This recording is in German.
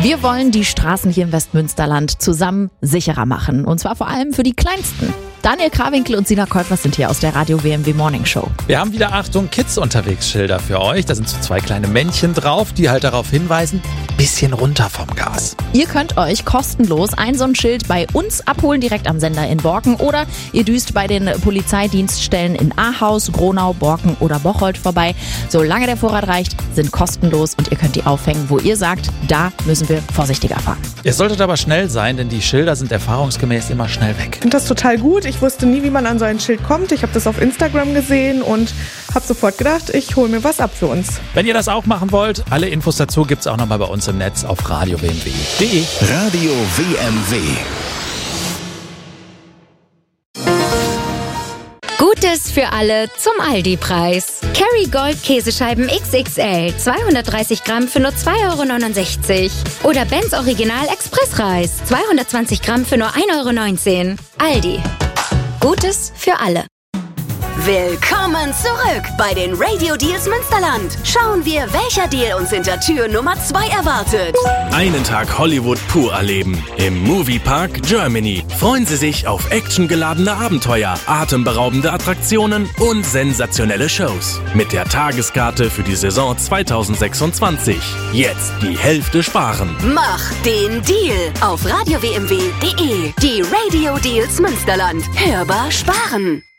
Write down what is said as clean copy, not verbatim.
Wir wollen die Straßen hier im Westmünsterland zusammen sicherer machen. Und zwar vor allem für die Kleinsten. Daniel Krawinkel und Sina Käufer sind hier aus der Radio WMW Morning Show. Wir haben wieder Achtung Kids unterwegs Schilder für euch. Da sind so 2 kleine Männchen drauf, die halt darauf hinweisen, bisschen runter vom Gas. Ihr könnt euch kostenlos so ein Schild bei uns abholen, direkt am Sender in Borken. Oder ihr düst bei den Polizeidienststellen in Ahaus, Gronau, Borken oder Bocholt vorbei. Solange der Vorrat reicht, sind kostenlos und ihr könnt die aufhängen, wo ihr sagt, da müssen wir vorsichtiger fahren. Ihr solltet aber schnell sein, denn die Schilder sind erfahrungsgemäß immer schnell weg. Ich finde das total gut. Ich wusste nie, wie man an so ein Schild kommt. Ich habe das auf Instagram gesehen und habe sofort gedacht, ich hole mir was ab für uns. Wenn ihr das auch machen wollt, alle Infos dazu gibt's auch nochmal bei uns im Netz auf radiowmw.de. Radio WMW. Gutes für alle zum Aldi-Preis. Kerrygold Käsescheiben XXL 230 Gramm für nur 2,69 €. Oder Benz Original Expressreis 220 Gramm für nur 1,19 €. Aldi. Gutes für alle. Willkommen zurück bei den Radio Deals Münsterland. Schauen wir, welcher Deal uns hinter Tür Nummer 2 erwartet. Einen Tag Hollywood pur erleben. Im Moviepark Germany. Freuen Sie sich auf actiongeladene Abenteuer, atemberaubende Attraktionen und sensationelle Shows. Mit der Tageskarte für die Saison 2026. Jetzt die Hälfte sparen. Mach den Deal auf radiowmw.de. Die Radio Deals Münsterland. Hörbar sparen.